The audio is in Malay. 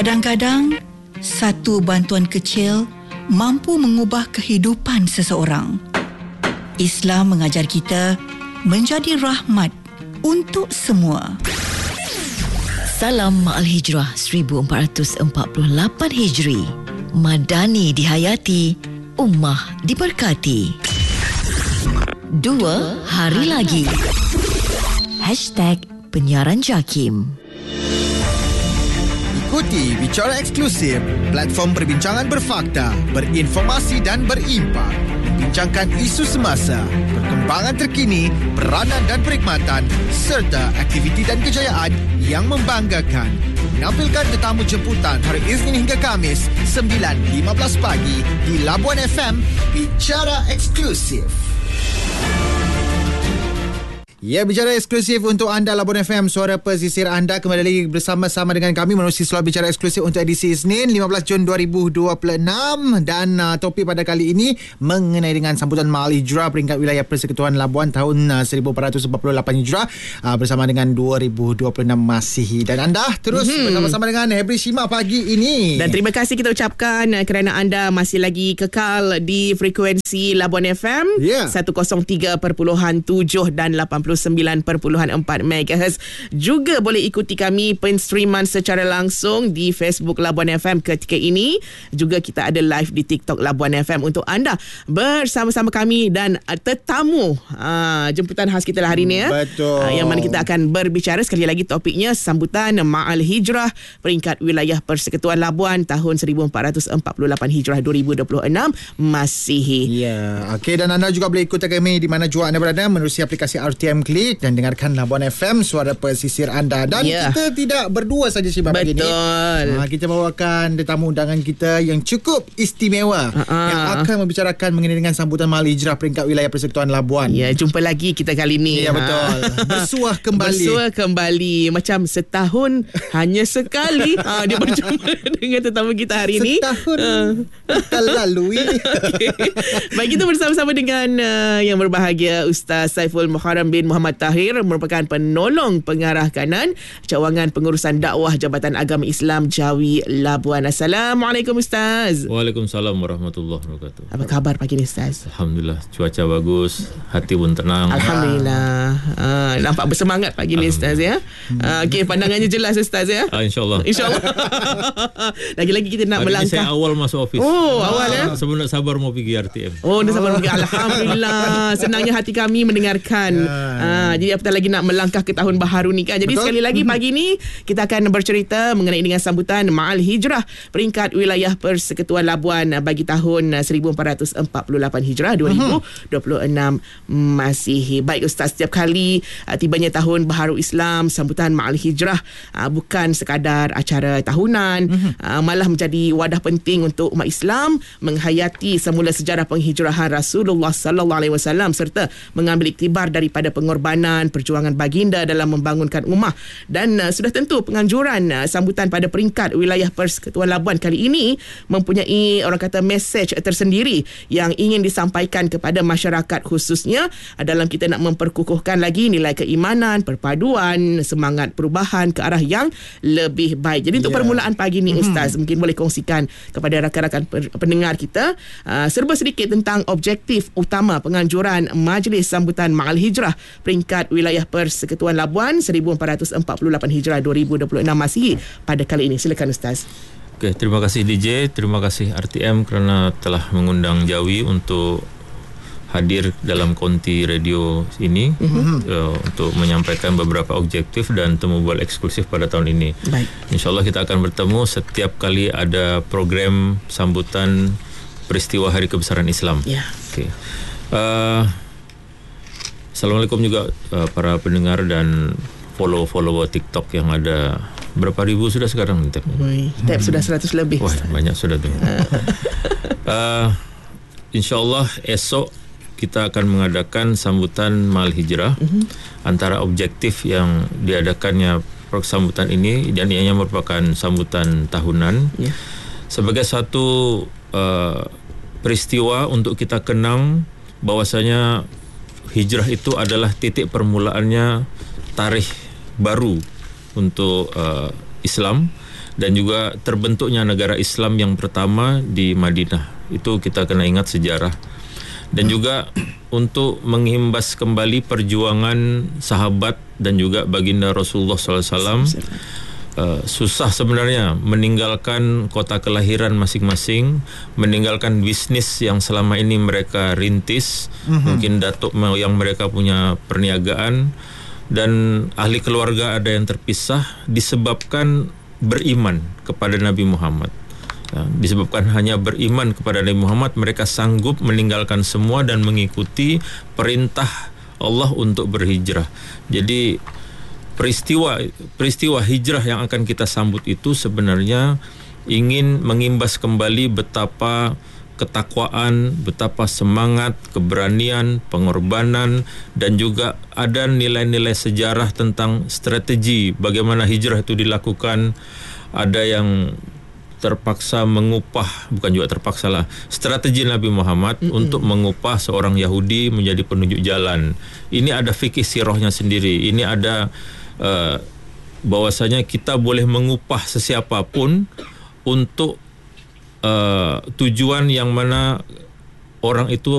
Kadang-kadang, satu bantuan kecil mampu mengubah kehidupan seseorang. Islam mengajar kita menjadi rahmat untuk semua. Salam Ma'al Hijrah 1448 Hijri. Madani dihayati, ummah diberkati. 2 hari lagi. #penyiaran JAKIM. Ikuti Bicara Eksklusif, platform perbincangan berfakta, berinformasi dan berimpak. Membincangkan isu semasa, perkembangan terkini, peranan dan perkhidmatan, serta aktiviti dan kejayaan yang membanggakan. Menampilkan tetamu jemputan hari Isnin hingga Khamis 9.15 pagi di Labuan FM. Bicara Eksklusif. Ya, Bicara Eksklusif untuk anda Labuan FM, suara pesisir anda. Kembali lagi bersama-sama dengan kami menerusi slot Bicara Eksklusif untuk edisi Isnin 15 Jun 2026. Dan topik pada kali ini mengenai dengan sambutan Ma'al Hijrah peringkat wilayah Persekutuan Labuan tahun 1448 Hijrah bersama dengan 2026 Masihi. Dan anda terus bersama-sama dengan Hebri Shima pagi ini. Dan terima kasih kita ucapkan kerana anda masih lagi kekal di frekuensi Labuan FM 103.7 dan 89.4 MHz. Juga boleh ikuti kami penstreaman secara langsung di Facebook Labuan FM ketika ini. Juga kita ada live di TikTok Labuan FM untuk anda bersama-sama kami dan tetamu jemputan khas kita hari ini. Betul. Yang mana kita akan berbicara sekali lagi topiknya sambutan Ma'al Hijrah peringkat wilayah Persekutuan Labuan tahun 1448 Hijrah 2026 Masihi. Ya, okey, dan anda juga boleh ikuti kami di mana jua anda berada menerusi aplikasi RTM Klik dan dengarkan Labuan FM, suara pesisir anda. Dan kita tidak berdua saja Syibah pagi ini. Kita bawakan tetamu undangan kita yang cukup istimewa yang akan membicarakan mengenai dengan sambutan Ma'al Hijrah peringkat wilayah Persekutuan Labuan. Ya, jumpa lagi kita kali ini. Ya, betul. Bersuah kembali. Macam setahun hanya sekali dia berjumpa dengan tetamu kita hari ini. Setahun terlalui. Okay. Baik, kita bersama-sama dengan yang berbahagia Ustaz Saiful Muharram bin Muhammad Tahir, merupakan penolong pengarah kanan cawangan pengurusan dakwah Jabatan Agama Islam Jawi Labuan. Assalamualaikum Ustaz. Waalaikumsalam warahmatullahi wabarakatuh. Apa khabar pagi ni Ustaz? Alhamdulillah, cuaca bagus, hati pun tenang. Alhamdulillah. Nampak bersemangat pagi ni Ustaz ya. Okey, pandangannya jelas Ustaz ya. InsyaAllah. Lagi-lagi kita nak hari melangkah. Saya awal masuk office. Awal ya. Sebelum nak sabar mau pergi RTM. Dah sabar pergi. Alhamdulillah. Senangnya hati kami mendengarkan. Jadi apatah lagi nak melangkah ke tahun baharu ni kan. Jadi sekali lagi pagi ni kita akan bercerita mengenai dengan sambutan Ma'al Hijrah peringkat wilayah Persekutuan Labuan bagi tahun 1448 Hijrah 2026 Masihi. Baik Ustaz, setiap kali tibanya tahun baharu Islam, sambutan Ma'al Hijrah bukan sekadar acara tahunan, malah menjadi wadah penting untuk umat Islam menghayati semula sejarah penghijrahan Rasulullah sallallahu alaihi wasallam serta mengambil iktibar daripada pengorbanan perjuangan baginda dalam membangunkan ummah. Dan sudah tentu penganjuran sambutan pada peringkat wilayah Persekutuan Labuan kali ini mempunyai orang kata mesej tersendiri yang ingin disampaikan kepada masyarakat, khususnya dalam kita nak memperkukuhkan lagi nilai keimanan, perpaduan, semangat perubahan ke arah yang lebih baik. Jadi untuk permulaan pagi ni Ustaz, mungkin boleh kongsikan kepada rakan-rakan pendengar kita serba sedikit tentang objektif utama penganjuran Majlis Sambutan Ma'al Hijrah peringkat wilayah Persekutuan Labuan 1448 Hijrah 2026 Masihi pada kali ini. Silakan Ustaz. Okey, terima kasih DJ, terima kasih RTM kerana telah mengundang Jawi untuk hadir dalam konti radio ini untuk menyampaikan beberapa objektif dan temu bual eksklusif pada tahun ini. Baik. InsyaAllah kita akan bertemu setiap kali ada program sambutan peristiwa Hari Kebesaran Islam. Ya. Okey. Assalamualaikum juga para pendengar dan follower TikTok yang ada. Berapa ribu sudah sekarang tab? Tab sudah 100 lebih. Wah, banyak sudah tu. InsyaAllah esok kita akan mengadakan sambutan Ma'al Hijrah. Antara objektif yang diadakannya sambutan ini dan ianya merupakan sambutan tahunan sebagai satu peristiwa untuk kita kenang bahwasanya hijrah itu adalah titik permulaannya tarikh baru untuk Islam dan juga terbentuknya negara Islam yang pertama di Madinah. Itu kita kena ingat sejarah. Dan juga untuk menghimbas kembali perjuangan sahabat dan juga baginda Rasulullah SAW. Susah sebenarnya meninggalkan kota kelahiran masing-masing, meninggalkan bisnis yang selama ini mereka rintis, mungkin datuk yang mereka punya perniagaan, dan ahli keluarga ada yang terpisah disebabkan beriman kepada Nabi Muhammad. Disebabkan hanya beriman kepada Nabi Muhammad, mereka sanggup meninggalkan semua dan mengikuti perintah Allah untuk berhijrah. Jadi peristiwa hijrah yang akan kita sambut itu sebenarnya ingin mengimbas kembali betapa ketakwaan, betapa semangat, keberanian, pengorbanan, dan juga ada nilai-nilai sejarah tentang strategi bagaimana hijrah itu dilakukan. Ada yang terpaksa mengupah, bukan juga terpaksa lah, strategi Nabi Muhammad untuk mengupah seorang Yahudi menjadi penunjuk jalan. Ini ada fikih sirahnya sendiri. Ini ada bahwasanya kita boleh mengupah sesiapapun untuk tujuan yang mana orang itu